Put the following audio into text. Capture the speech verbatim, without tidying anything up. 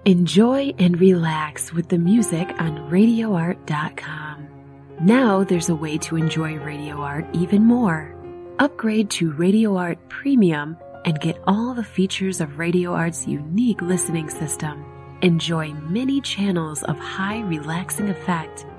Enjoy and relax with the music on radio art dot com. Now there's a way to enjoy Radio Art even more. Upgrade to Radio Art Premium and get all the features of Radio Art's unique listening system. Enjoy many channels of high relaxing effect